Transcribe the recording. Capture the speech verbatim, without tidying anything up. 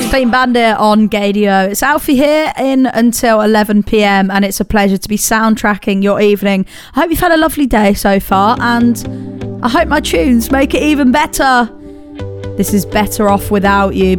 Clean Bandit on Gadio. It's Alfie here in until eleven p.m. and it's a pleasure to be soundtracking your evening. I hope you've had a lovely day so far and I hope my tunes make it even better. This is Better Off Without You.